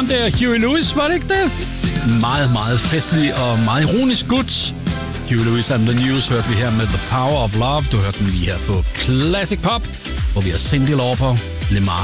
ham der, Huey Lewis, var det ikke det? Meget, meget festlig og meget ironisk gut. Huey Lewis and the News hørte vi her med The Power of Love. Du hørte den lige her på Classic Pop, hvor vi har Cyndi Lauper, Lemar